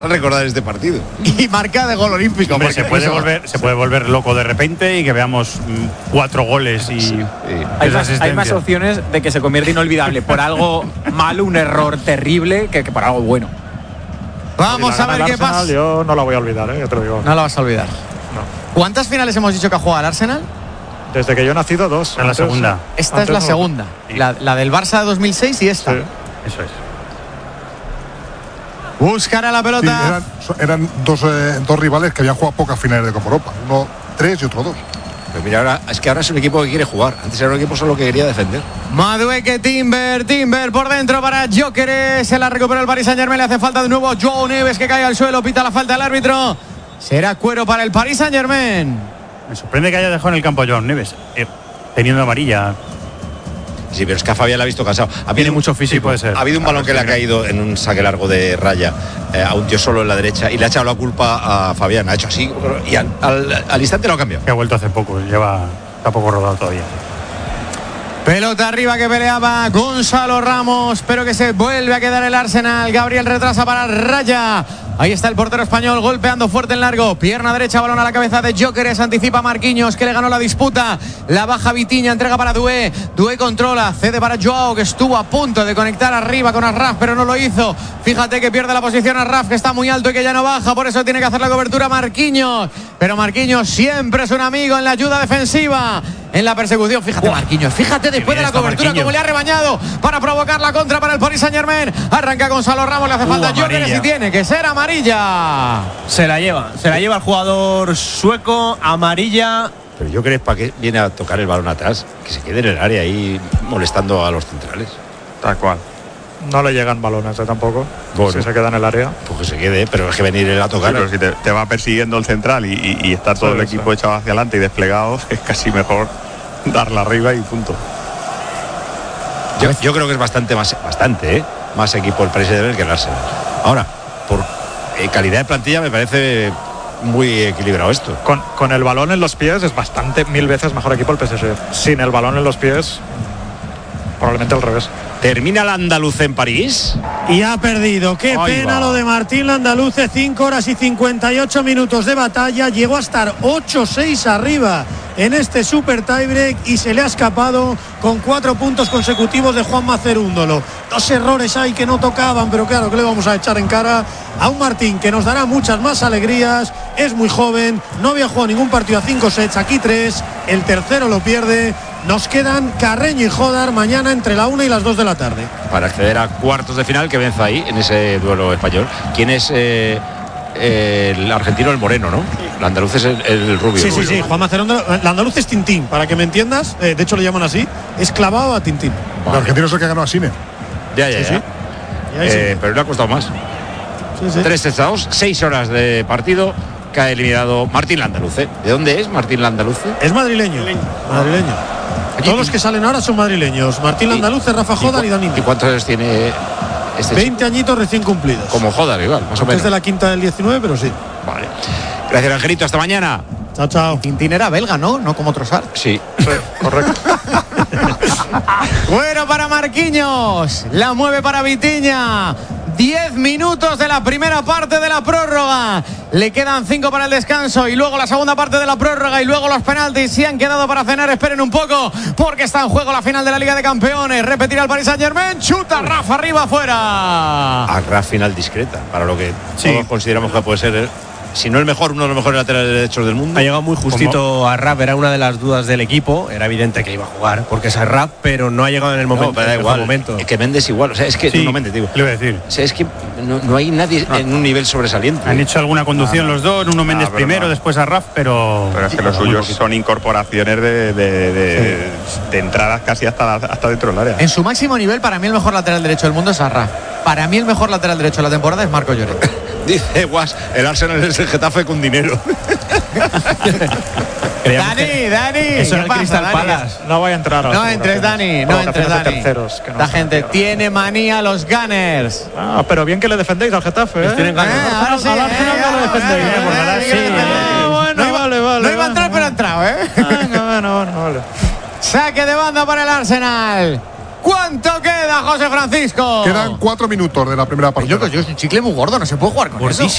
recordar este partido. Y marca de gol olímpico. Hombre, se puede volver loco de repente y que veamos 4 goles y Sí. Hay más opciones de que se convierta inolvidable por algo malo, un error terrible, que por algo bueno. Vamos a ver qué pasa. Yo no la voy a olvidar, ya te lo digo. No la vas a olvidar. No. ¿Cuántas finales hemos dicho que ha jugado el Arsenal? Desde que yo he nacido, 2. En la segunda. Esta es la segunda. Sí. La del Barça de 2006 y esta. Sí. Eso es. Buscará la Sí, pelota. eran dos rivales que habían jugado pocas finales de Copa Europa. Uno 3 y otro 2. Pero mira, ahora es un equipo que quiere jugar. Antes era un equipo solo que quería defender. Madueque, Timber por dentro para Gyökeres. Se la recupera el Paris Saint-Germain. Le hace falta de nuevo Joao Neves, que cae al suelo. Pita la falta del árbitro. Será cuero para el Paris Saint-Germain. Me sorprende que haya dejado en el campo a Joao Neves, teniendo amarilla. Sí, pero es que a Fabián la ha visto cansado. Tiene mucho físico. Sí, puede ser. Ha habido un balón que le ha caído en un saque largo de raya a un tío solo en la derecha y le ha echado la culpa a Fabián. Ha hecho así y al instante lo ha cambiado. Que ha vuelto hace poco, está poco rodado todavía. Pelota arriba que peleaba Gonzalo Ramos, pero que se vuelve a quedar el Arsenal. Gabriel retrasa para Raya. Ahí está el portero español golpeando fuerte en largo. Pierna derecha, balón a la cabeza de Gyökeres. Anticipa Marquinhos, que le ganó la disputa. La baja Vitinha, entrega para Doué. Doué controla, cede para Joao, que estuvo a punto de conectar arriba con Asraf, pero no lo hizo. Fíjate que pierde la posición Asraf, que está muy alto y que ya no baja. Por eso tiene que hacer la cobertura Marquinhos. Pero Marquinhos siempre es un amigo en la ayuda defensiva. En la persecución, fíjate Marquinhos, fíjate después de la cobertura como le ha rebañado para provocar la contra para el Paris Saint-Germain. Arranca Gonzalo Ramos, le hace falta Gyökeres y tiene que ser amarilla. Se la lleva el jugador sueco, amarilla. Pero yo creo para qué viene a tocar el balón atrás, que se quede en el área ahí molestando a los centrales. Tal cual. No le llegan balones tampoco. Bueno. Si se queda en el área. Pues que se quede, pero es que venir él a tocar. Sí, pero si te va persiguiendo el central y está todo el equipo echado hacia adelante y desplegado, es casi mejor darla arriba y punto. Yo creo que es bastante más equipo el Paris Saint-Germain que el Arsenal. Ahora, por calidad de plantilla me parece muy equilibrado esto. Con el balón en los pies es bastante, 1000 veces mejor equipo el PSG. Sin el balón en los pies, probablemente al revés. ¿Termina el andaluz en París? Y ha perdido. Qué pena lo de Martín Landaluce. 5 horas y 58 minutos de batalla. Llegó a estar 8-6 arriba en este super tiebreak y se le ha escapado con 4 puntos consecutivos de Juanma Cerúndolo. 2 errores ahí que no tocaban, pero claro, que le vamos a echar en cara a un Martín que nos dará muchas más alegrías. Es muy joven, no había jugado ningún partido a 5 sets, aquí 3, el tercero lo pierde. Nos quedan Carreño y Jodar mañana entre la 1 y las 2 de la tarde. Para acceder a cuartos de final, que vence ahí en ese duelo español. ¿Quién es el argentino, el moreno, no? El andaluz es el rubio. Sí, Juan Macerón. El andaluz es Tintín, para que me entiendas. De hecho lo llaman así. Es clavado a Tintín. Vale. El argentino es el que ganó a Sine. Ya. Sí. Pero le ha costado más. Sí. 3 sets a 2, 6 horas de partido que ha eliminado Martín Landaluce. ¿De dónde es Martín Landaluce? Es madrileño. Todos los que salen ahora son madrileños. Martín Landaluce, Rafa Jodar y Dani. ¿Y cuántos años tiene este 20 chico? añitos recién cumplidos. Como Jodar igual, más o menos. Es de la quinta del 19, pero sí. Vale. Gracias, Angelito. Hasta mañana. Chao. Tintín era belga, ¿no? No como Trossard. Sí. Correcto. Bueno para Marquinhos. La mueve para Vitinha. 10 minutos de la primera parte de la prórroga. Le quedan 5 para el descanso y luego la segunda parte de la prórroga y luego los penaltis. Si han quedado para cenar, esperen un poco porque está en juego la final de la Liga de Campeones. Repetirá el Paris Saint-Germain. Chuta Rafa arriba afuera. A final discreta, para lo que todos consideramos que puede ser si no el mejor, uno de los mejores laterales derechos del mundo. Ha llegado muy justito a Rap, era una de las dudas del equipo. Era evidente que iba a jugar porque es Rap, pero no ha llegado en el momento. No, pero da igual. Es que Méndez igual. O sea, es que no Méndez, digo. Le voy a decir. O sea, es que no hay nadie en un nivel sobresaliente. Han hecho alguna conducción los dos, uno Méndez primero, después a Raf, pero es que los suyos son incorporaciones de entradas casi hasta dentro del área. En su máximo nivel, para mí el mejor lateral derecho del mundo es Arraf. Para mí el mejor lateral derecho de la temporada es Marco Lloret. Dice Guas, el Arsenal es el Getafe con dinero. Dani, eso ¿qué es pasa, Crystal Dani? Palace. No voy a entrar ahora. No entres, Dani, no entres, Dani. Terceros, que no la gente tiene manía a los Gunners. Pero bien que le defendéis al Getafe, tienen ganas. Ahora sí, al Arsenal no le defendéis. No iba a entrar, pero ha entrado, Bueno, vale. Saque de banda para el Arsenal. ¿Cuánto queda, José Francisco? Quedan 4 minutos de la primera parte. Yo soy un chicle muy gordo, no se puede jugar con eso.